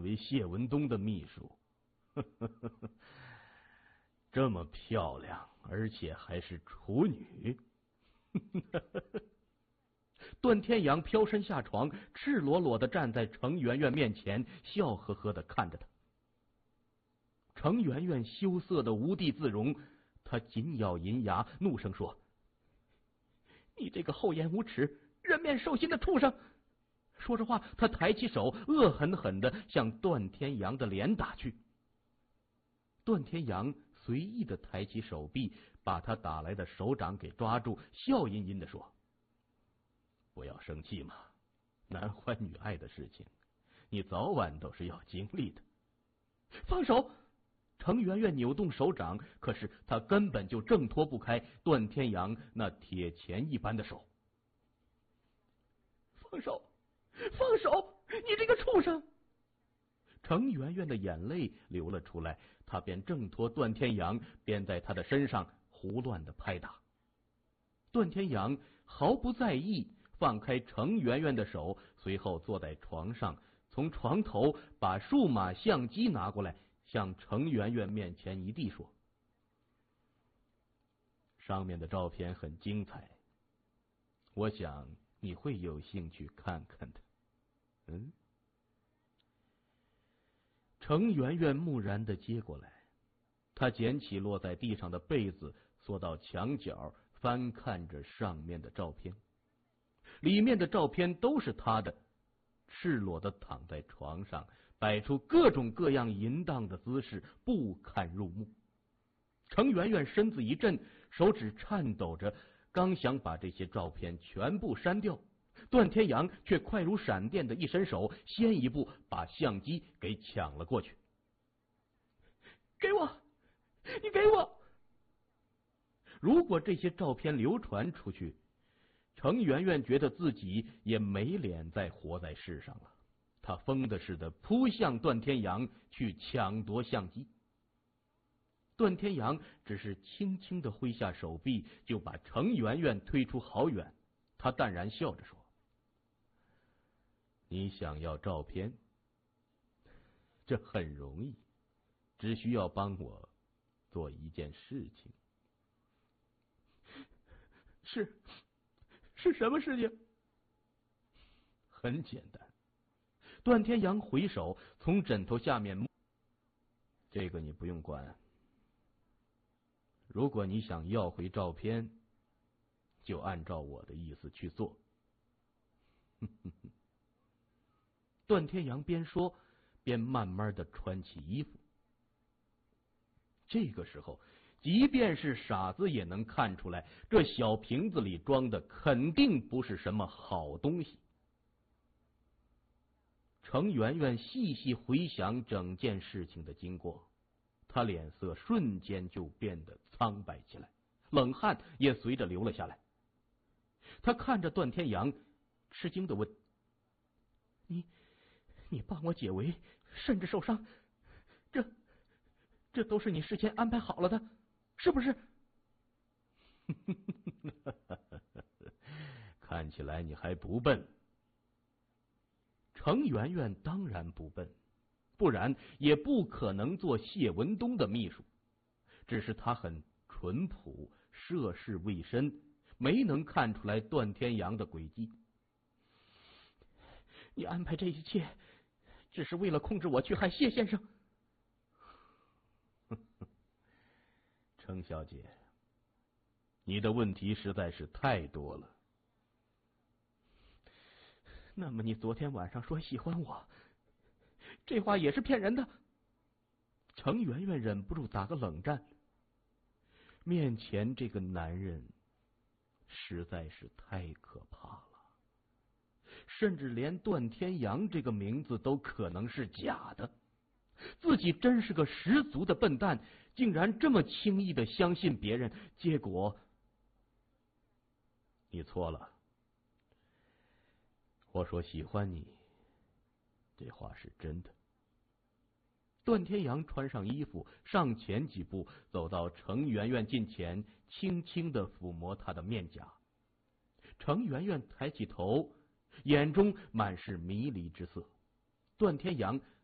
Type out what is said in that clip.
为谢文东的秘书。这么漂亮，而且还是处女。段天阳飘身下床，赤裸裸地站在程媛媛面前，笑呵呵地看着她。程媛媛羞涩的无地自容，她紧咬银牙，怒声说：“你这个厚颜无耻、人面兽心的畜生！”说着话，她抬起手，恶狠狠地向段天阳的脸打去。段天阳随意地抬起手臂，把他打来的手掌给抓住，笑吟吟地说：“不要生气嘛，男欢女爱的事情，你早晚都是要经历的。”放手！程媛媛扭动手掌，可是她根本就挣脱不开段天阳那铁钳一般的手。放手！放手！你这个畜生！程媛媛的眼泪流了出来，她边挣脱段天阳，边在他的身上胡乱的拍打。段天阳毫不在意，放开程媛媛的手，随后坐在床上，从床头把数码相机拿过来，向程媛媛面前一递，说：“上面的照片很精彩，我想你会有兴趣看看的。”程媛媛木然地接过来，她捡起落在地上的被子，缩到墙角，翻看着上面的照片。里面的照片都是她的，赤裸地躺在床上，摆出各种各样淫荡的姿势，不堪入目。程媛媛身子一震，手指颤抖着，刚想把这些照片全部删掉，段天阳却快如闪电的一伸手，先一步把相机给抢了过去。“给我！你给我！”如果这些照片流传出去，程媛媛觉得自己也没脸再活在世上了。她疯的似的扑向段天阳去抢夺相机。段天阳只是轻轻的挥下手臂，就把程媛媛推出好远。他淡然笑着说：“你想要照片？这很容易，只需要帮我做一件事情。”“是什么事情？”“很简单。”段天阳回手从枕头下面，这个你不用管。如果你想要回照片，就按照我的意思去做。段天阳边说边慢慢的穿起衣服。这个时候，即便是傻子也能看出来，这小瓶子里装的肯定不是什么好东西。程媛媛细细回想整件事情的经过，她脸色瞬间就变得苍白起来，冷汗也随着流了下来。她看着段天阳，吃惊的问：“你帮我解围，甚至受伤，这都是你事先安排好了的，是不是？”看起来你还不笨。程媛媛当然不笨，不然也不可能做谢文东的秘书。只是她很淳朴，涉世未深，没能看出来段天阳的诡计。“你安排这一切，只是为了控制我去害谢先生。”程小姐，你的问题实在是太多了。那么你昨天晚上说喜欢我，这话也是骗人的。程媛媛忍不住打个冷战，面前这个男人实在是太可怕了，甚至连段天阳这个名字都可能是假的。自己真是个十足的笨蛋，竟然这么轻易的相信别人，结果……你错了。我说喜欢你，这话是真的。段天阳穿上衣服，上前几步，走到程媛媛近前，轻轻的抚摸她的面颊。程媛媛抬起头，眼中满是迷离之色。段天阳